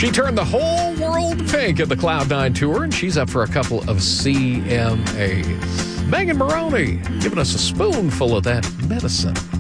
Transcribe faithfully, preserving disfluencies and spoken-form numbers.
She turned the whole world pink at the Cloud Nine Tour, and she's up for a couple of C M As. Megan Moroney giving us a spoonful of that medicine.